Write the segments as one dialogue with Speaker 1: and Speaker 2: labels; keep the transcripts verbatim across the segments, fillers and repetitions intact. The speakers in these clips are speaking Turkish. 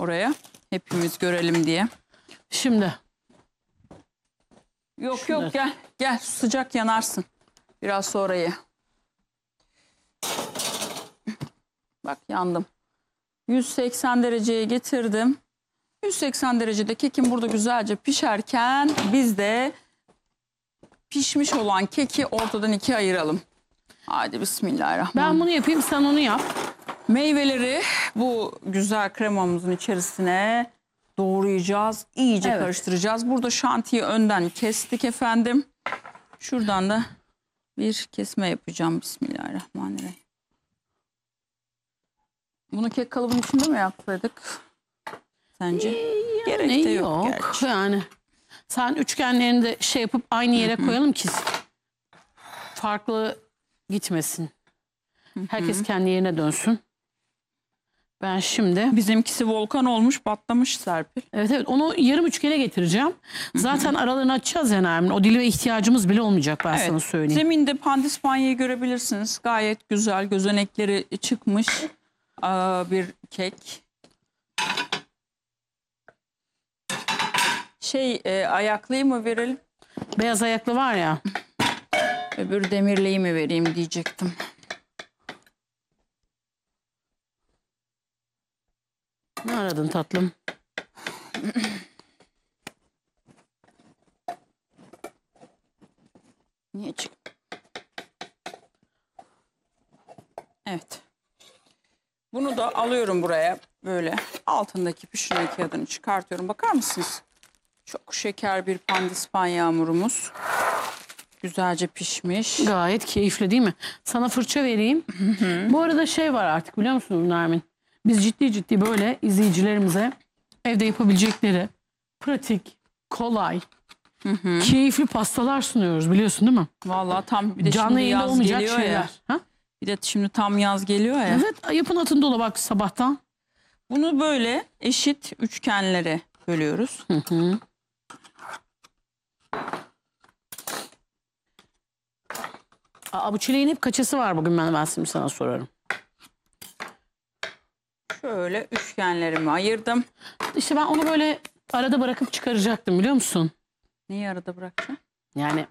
Speaker 1: oraya. Hepimiz görelim diye.
Speaker 2: Şimdi.
Speaker 1: Yok
Speaker 2: Şunları.
Speaker 1: yok gel. Gel sıcak yanarsın. Biraz sonra ye. Bak yandım. yüz seksen dereceye getirdim. yüz seksen derecede kekim burada güzelce pişerken biz de pişmiş olan keki ortadan ikiye ayıralım. Hadi bismillahirrahmanirrahim.
Speaker 2: Ben bunu yapayım, sen onu yap.
Speaker 1: Meyveleri bu güzel kremamızın içerisine doğrayacağız. İyice
Speaker 2: Evet.
Speaker 1: karıştıracağız. Burada şantiyi önden kestik efendim. Şuradan da bir kesme yapacağım. Bismillahirrahmanirrahim. Bunu kek kalıbının içinde mi yapsaydık? Sence?
Speaker 2: Yani
Speaker 1: Gerek de yok,
Speaker 2: yok.
Speaker 1: gerçi.
Speaker 2: Yani sen üçgenlerini de şey yapıp aynı yere koyalım ki farklı gitmesin. Herkes kendi yerine dönsün. Ben şimdi...
Speaker 1: Bizimkisi volkan olmuş, patlamış Serpil.
Speaker 2: Evet evet, onu yarım üçgene getireceğim. Zaten aralarını açacağız ya Nermin. O dilime ihtiyacımız bile olmayacak, ben
Speaker 1: Evet.
Speaker 2: sana söyleyeyim.
Speaker 1: Zeminde pandispanyayı görebilirsiniz. Gayet güzel, gözenekleri çıkmış aa, bir kek. Şey e, ayaklıyı mı verelim?
Speaker 2: Beyaz ayaklı var ya.
Speaker 1: Öbür demirliği mi vereyim diyecektim.
Speaker 2: Ne aradın tatlım?
Speaker 1: Niye çık? Evet. Bunu da alıyorum buraya. Böyle altındaki pişirme kağıdını çıkartıyorum. Bakar mısınız? Çok şeker bir pandispanya hamurumuz. Güzelce pişmiş.
Speaker 2: Gayet keyifli değil mi? Sana fırça vereyim. Bu arada şey var artık, biliyor musunuz Nermin? Biz ciddi ciddi böyle izleyicilerimize evde yapabilecekleri pratik, kolay, keyifli pastalar sunuyoruz, biliyorsun değil mi?
Speaker 1: Vallahi tam bir de
Speaker 2: Canlı
Speaker 1: şimdi
Speaker 2: yayında
Speaker 1: yaz
Speaker 2: olmayacak
Speaker 1: geliyor
Speaker 2: şeyler.
Speaker 1: ya.
Speaker 2: Ha?
Speaker 1: Bir de şimdi tam yaz geliyor ya.
Speaker 2: Evet, yapın atın dolu bak sabahtan.
Speaker 1: Bunu böyle eşit üçgenlere bölüyoruz.
Speaker 2: Hı hı. Aa, bu çileğin hep kaçası var bugün, ben, ben şimdi sana sorarım.
Speaker 1: Şöyle üçgenlerimi ayırdım.
Speaker 2: İşte ben onu böyle arada bırakıp çıkaracaktım, biliyor musun?
Speaker 1: Neyi arada bırakacağım?
Speaker 2: Yani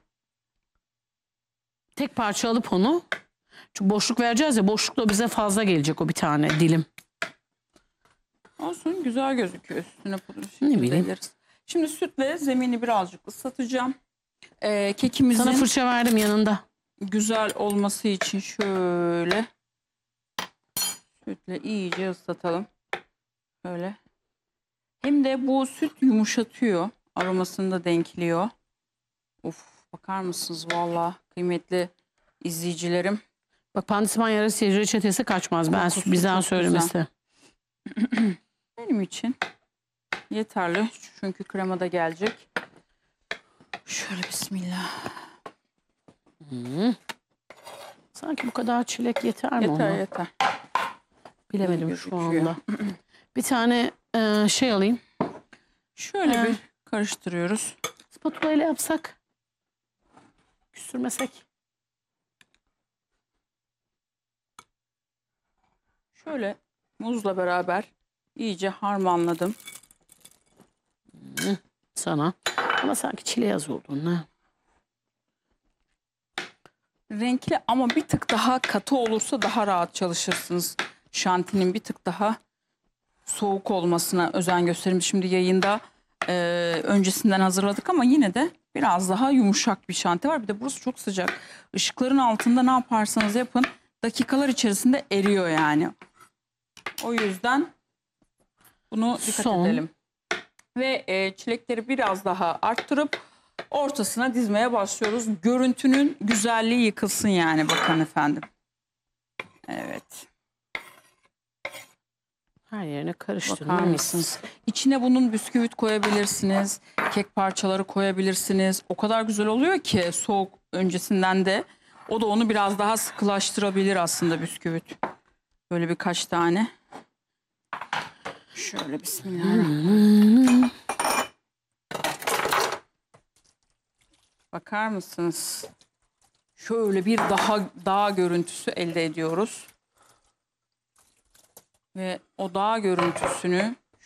Speaker 2: tek parça alıp onu, çünkü boşluk vereceğiz ya, boşlukta bize fazla gelecek o bir tane dilim.
Speaker 1: Olsun, güzel gözüküyor. Üstüne pudra
Speaker 2: Ne
Speaker 1: şekeri
Speaker 2: bileyim.
Speaker 1: ederiz. Şimdi sütle zemini birazcık ıslatacağım. Ee, kekimizin
Speaker 2: Sana fırça verdim yanında.
Speaker 1: güzel olması için şöyle sütle iyice ıslatalım. Böyle. Hem de bu süt yumuşatıyor. Aromasını da denkliyor. Of, bakar mısınız valla kıymetli izleyicilerim.
Speaker 2: Bak, pandispanya arası reçetesi kaçmaz. Ben
Speaker 1: Kokusu
Speaker 2: bizden
Speaker 1: çok
Speaker 2: söylemesi.
Speaker 1: Benim için yeterli. Çünkü krema da gelecek. Şöyle bismillah.
Speaker 2: Hı. Sanki bu kadar çilek yeter mi
Speaker 1: Yeter
Speaker 2: ona?
Speaker 1: yeter.
Speaker 2: Bilemedim şu
Speaker 1: Gözüküyor.
Speaker 2: anda. Bir tane e, şey alayım.
Speaker 1: Şöyle
Speaker 2: Ee,
Speaker 1: bir karıştırıyoruz.
Speaker 2: Spatula ile yapsak. Küstürmesek.
Speaker 1: Şöyle muzla beraber iyice harmanladım.
Speaker 2: Hı, sana. Ama sanki çile yaz olduğunu.
Speaker 1: Renkli ama bir tık daha katı olursa daha rahat çalışırsınız. Şantinin bir tık daha soğuk olmasına özen gösterin. Şimdi yayında e, öncesinden hazırladık ama yine de biraz daha yumuşak bir şanti var. Bir de burası çok sıcak. Işıkların altında ne yaparsanız yapın dakikalar içerisinde eriyor yani. O yüzden bunu dikkat
Speaker 2: Son.
Speaker 1: edelim. Ve e, çilekleri biraz daha arttırıp ortasına dizmeye başlıyoruz. Görüntünün güzelliği yıkılsın yani, bakın efendim. Evet.
Speaker 2: Her yerine karıştırın.
Speaker 1: Bakar mısınız? İçine bunun bisküvit koyabilirsiniz. Kek parçaları koyabilirsiniz. O kadar güzel oluyor ki soğuk öncesinden de. O da onu biraz daha sıkılaştırabilir aslında bisküvit. Böyle birkaç tane. Şöyle bismillah. Bakar mısınız? Şöyle bir daha dağ görüntüsü elde ediyoruz. Ve o dağ görüntüsünü